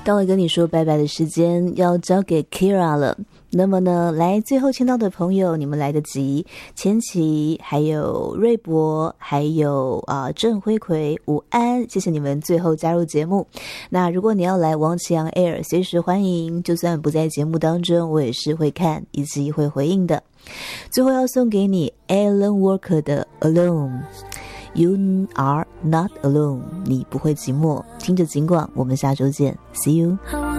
到了跟你说拜拜的时间，要交给 Kira 了。那么呢，来最后签到的朋友，你们来得及，千琪，还有瑞博，还有郑辉奎，午安，谢谢你们最后加入节目。那如果你要来王启阳 Air， 随时欢迎，就算不在节目当中，我也是会看以及会回应的。最后要送给你 Alan Walker 的 Alone。You are not alone， 你不会寂寞。听着警广，我们下周见 ，See you。